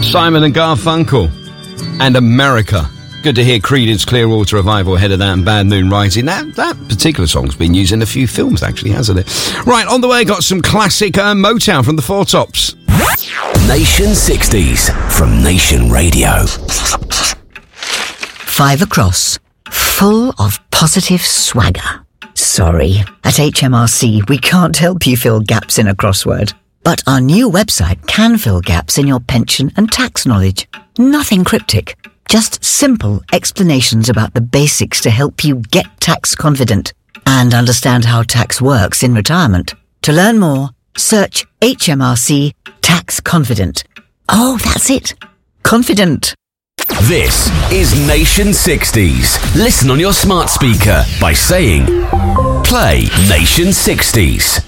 Simon and Garfunkel and America. Good to hear Creedence Clearwater Revival ahead of that and Bad Moon Rising. That particular song's been used in a few films, actually, hasn't it? Right, on the way, got some classic Motown from the Four Tops. Nation 60s from Nation Radio. 5 across, full of positive swagger. Sorry, at HMRC we can't help you fill gaps in a crossword. But our new website can fill gaps in your pension and tax knowledge. Nothing cryptic, just simple explanations about the basics to help you get tax confident and understand how tax works in retirement. To learn more, search HMRC Tax Confident. Oh, that's it. Confident. This is Nation 60s. Listen on your smart speaker by saying, play Nation 60s.